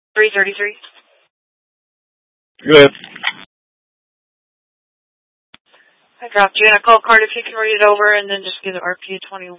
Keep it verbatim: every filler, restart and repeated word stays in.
three thirty-three. Go ahead. I dropped you in a call card if you can read it over and then just give the R P U twenty